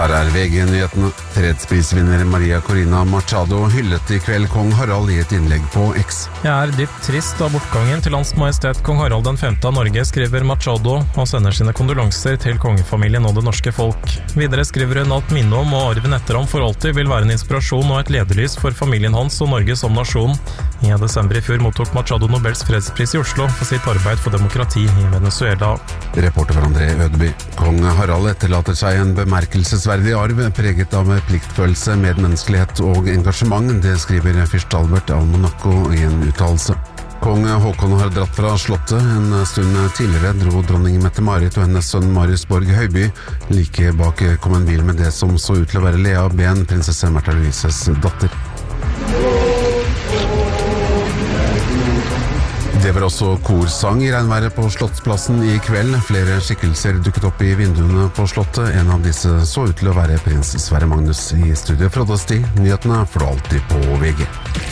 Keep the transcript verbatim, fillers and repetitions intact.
Her er V G-nyhetene. Fredsprisvinner Maria Corina Machado hyllet i kveld kong Harald i et innlegg på X. Jeg er dypt trist av bortgangen til Hans Majestet kong Harald den femte av Norge, skriver Machado, og sender sine kondolanser til kongefamilien og det norske folk. Videre skriver hun at minnet om og arven etter ham for alltid vil være en inspirasjon og et lederlys for familien hans og Norge som nasjon. I desember i fjor mottok Machado Nobels fredspris i Oslo for sitt arbeid for demokrati i Venezuela. Reporter for André Ødeby. Kong Harald etterlater seg en bemerkelsesverdig arv preget av pliktfølelse, medmenneskelighet og engasjement. Det skriver fyrst Albert av Monaco i en uttalelse. Kong Håkon har dratt fra slottet. En stund tidligere dro dronning Mette-Marit og hennes sønn Marius Borg Høiby. Like bak kom en bil med det som så ut til å være Lea Ben, prinsesse Märtha Louises datter. Det var også korsang i regnværet på Slottsplassen i kveld. Flere skikkelser dukket opp i vinduene på slottet. En av disse så ut til å være prins Sverre Magnus. I studio fra Frode Sti. Nyhetene får du alltid på V G.